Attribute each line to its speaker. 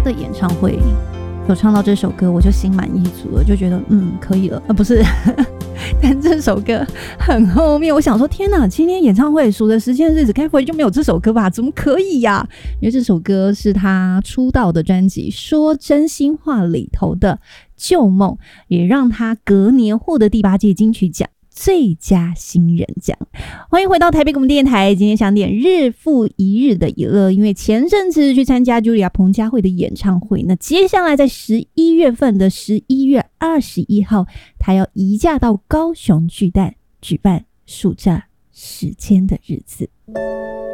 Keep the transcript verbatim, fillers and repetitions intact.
Speaker 1: 的演唱会有唱到这首歌，我就心满意足了，就觉得嗯可以了啊，不是但这首歌很后面，我想说天哪，今天演唱会数的时间日子该不会就没有这首歌吧？怎么可以呀、啊？因为这首歌是他出道的专辑《说真心话》里头的旧梦，也让他隔年获得第八届金曲奖最佳新人奖。欢迎回到台北广播电台，今天想点日复一日的娱乐，因为前阵子去参加 Julia 彭佳慧的演唱会，那接下来在十一月份的十一月二十一号，她要移驾到高雄巨蛋举办暑假时间的日子。